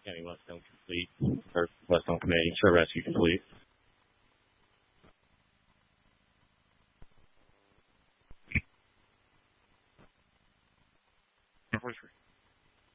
County Westone complete, or Westone Committee, Shore Rescue complete. Voice